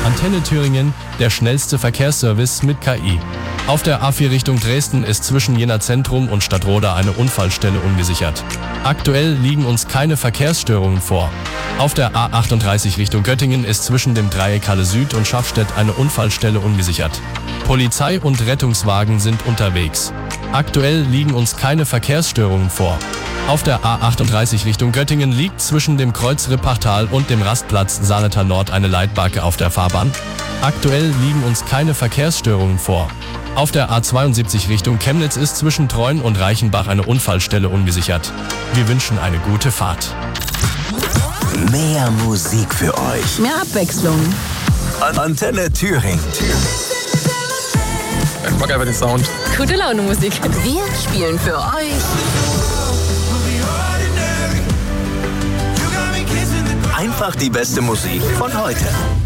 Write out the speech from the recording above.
Antenne Thüringen, der schnellste Verkehrsservice mit KI. Auf der A4 Richtung Dresden ist zwischen Jena Zentrum und Stadtroda eine Unfallstelle ungesichert. Aktuell liegen uns keine Verkehrsstörungen vor. Auf der A38 Richtung Göttingen ist zwischen dem Dreieck Halle Süd und Schaffstedt eine Unfallstelle ungesichert. Polizei und Rettungswagen sind unterwegs. Aktuell liegen uns keine Verkehrsstörungen vor. Auf der A38 Richtung Göttingen liegt zwischen dem Kreuz Rippachtal und dem Rastplatz Saaletal Nord eine Leitbarke auf der Fahrbahn. Aktuell liegen uns keine Verkehrsstörungen vor. Auf der A72 Richtung Chemnitz ist zwischen Treuen und Reichenbach eine Unfallstelle ungesichert. Wir wünschen eine gute Fahrt. Mehr Musik für euch. Mehr Abwechslung. Antenne Thüringen. Ich mag einfach den Sound. Gute Laune Musik. Wir spielen für euch Einfach die beste Musik von heute.